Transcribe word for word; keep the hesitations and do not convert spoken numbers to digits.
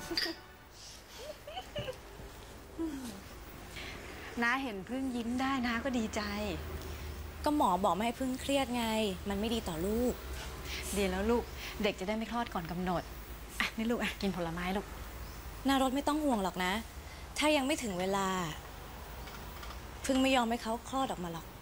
น้าเห็นพึ่งยิ้มได้น้าก็ดีใจก็หมอบอกไม่ให้พึ่งเครียดไงมันไม่ดีต่อลูกดีแล้วลูกเด็กจะได้ไม่คลอดก่อนกำหนดอ่ะนี่ลูกอ่ะกินผลไม้ลูกนารถไม่ต้องห่วงหรอกนะถ้ายังไม่ถึงเวลาพึ่งไม่ยอมให้เขาคลอดออกมาหรอก